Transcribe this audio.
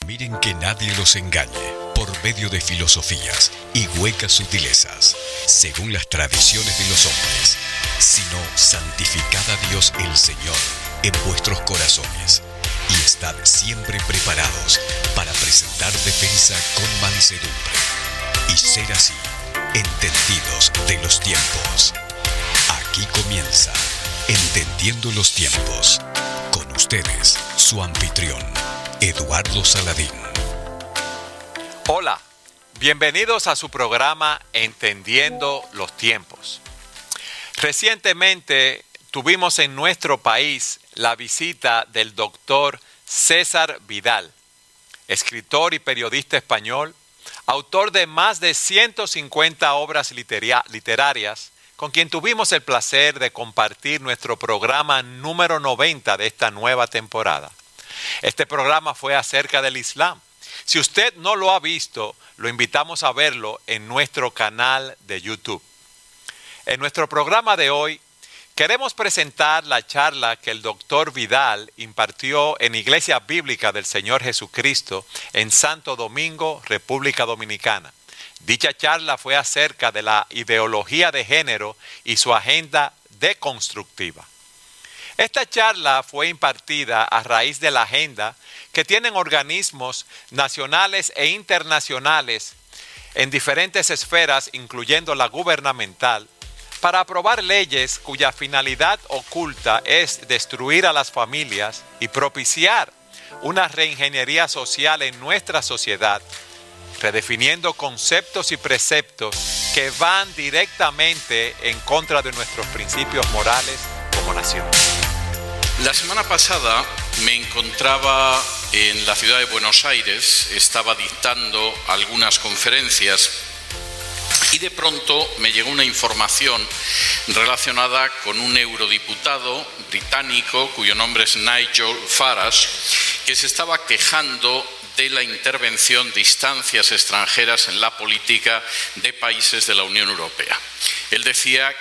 miren que nadie los engañe por medio de filosofías y huecas sutilezas, según las tradiciones de los hombres, sino santificad a Dios el Señor en vuestros corazones, y estad siempre preparados para presentar defensa con mansedumbre, y ser así, entendidos de los tiempos. Aquí comienza Entendiendo los Tiempos. Con ustedes, su anfitrión, Eduardo Saladín. Hola, bienvenidos a su programa Entendiendo los Tiempos. Recientemente tuvimos en nuestro país la visita del doctor César Vidal, escritor y periodista español, autor de más de 150 obras literarias, con quien tuvimos el placer de compartir nuestro programa número 90 de esta nueva temporada. Este programa fue acerca del Islam. Si usted no lo ha visto, lo invitamos a verlo en nuestro canal de YouTube. En nuestro programa de hoy, queremos presentar la charla que el doctor Vidal impartió en Iglesia Bíblica del Señor Jesucristo en Santo Domingo, República Dominicana. Dicha charla fue acerca de la ideología de género y su agenda deconstructiva. Esta charla fue impartida a raíz de la agenda que tienen organismos nacionales e internacionales en diferentes esferas, incluyendo la gubernamental, para aprobar leyes cuya finalidad oculta es destruir a las familias y propiciar una reingeniería social en nuestra sociedad, redefiniendo conceptos y preceptos que van directamente en contra de nuestros principios morales como nación. La semana pasada me encontraba en la ciudad de Buenos Aires, estaba dictando algunas conferencias y de pronto me llegó una información relacionada con un eurodiputado británico cuyo nombre es Nigel Farage, que se estaba quejando de la intervención de instancias extranjeras en la política de países de la Unión Europea. Él decía